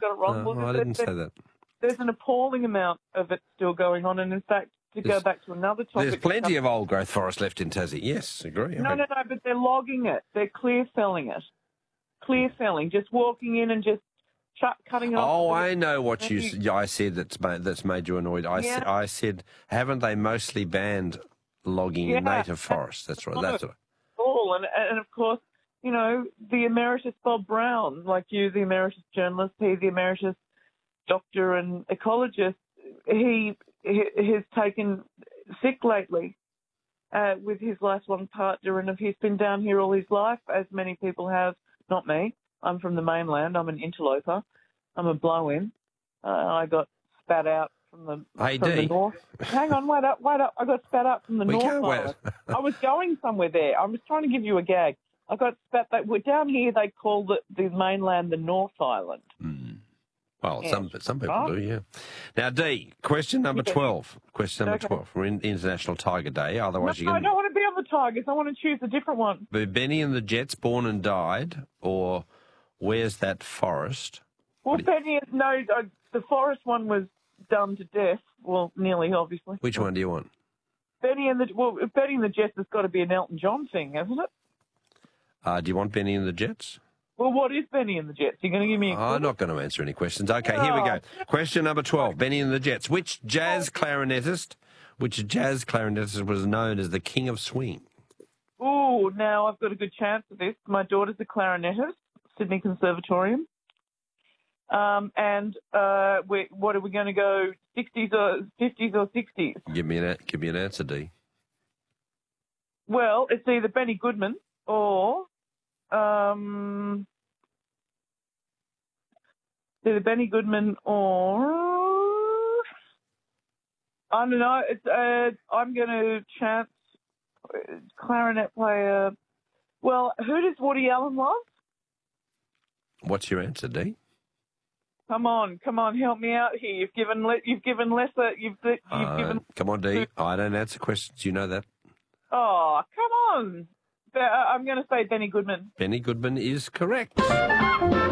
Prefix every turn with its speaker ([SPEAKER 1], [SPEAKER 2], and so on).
[SPEAKER 1] got it wrong.
[SPEAKER 2] No, I didn't say that.
[SPEAKER 1] There's an appalling amount of it still going on, and in fact, to go back to another topic...
[SPEAKER 2] There's plenty of old-growth forest left in Tassie. Yes, agree.
[SPEAKER 1] No, but they're logging it. They're clear-felling it. Clear-felling, just walking in and just cutting it off.
[SPEAKER 2] Oh, I know what I said that's made you annoyed. I said, haven't they mostly banned logging in native forests? That's right. That's right.
[SPEAKER 1] All and of course, you know, the emeritus Bob Brown, like you, the emeritus journalist, he, the emeritus doctor and ecologist, he has taken sick lately with his lifelong partner, and he's been down here all his life, as many people have. Not me. I'm from the mainland. I'm an interloper. I'm a blow-in. I got spat out from the north. Hang on, wait up. I got spat out from the North Island. I was going somewhere there. I was trying to give you a gag. I got spat out. Down here, they call the mainland the North Island.
[SPEAKER 2] Mm. Well, some people do, yeah. Now, Dee, question number 12. Question number 12. We're in International Tiger Day. Otherwise,
[SPEAKER 1] I don't want to be on the Tigers. I want to choose a different one.
[SPEAKER 2] Benny and the Jets, Born and Died, or Where's That Forest?
[SPEAKER 1] Well, the forest one was done to death. Well, nearly, obviously.
[SPEAKER 2] Which one do you want?
[SPEAKER 1] Benny and the Jets has got to be an Elton John thing, hasn't it?
[SPEAKER 2] Do you want Benny and the Jets?
[SPEAKER 1] Well, what is Benny and the Jets? You're going to give me a clue?
[SPEAKER 2] I'm not going to answer any questions. Okay, here we go. Question number 12, Benny and the Jets. Which jazz clarinetist was known as the King of Swing?
[SPEAKER 1] Oh, now I've got a good chance of this. My daughter's a clarinetist, Sydney Conservatorium. And what are we going to go, 60s or 50s or 60s?
[SPEAKER 2] Give me an answer, Dee.
[SPEAKER 1] Well, it's either Benny Goodman or... either Benny Goodman or I don't know. It's I'm going to chance clarinet player. Well, who does Woody Allen love?
[SPEAKER 2] What's your answer, Dee?
[SPEAKER 1] Come on, help me out here. You've given lesser.
[SPEAKER 2] Come on, Dee. I don't answer questions. You know that.
[SPEAKER 1] Oh, come on. I'm going to say Benny Goodman.
[SPEAKER 2] Benny Goodman is correct.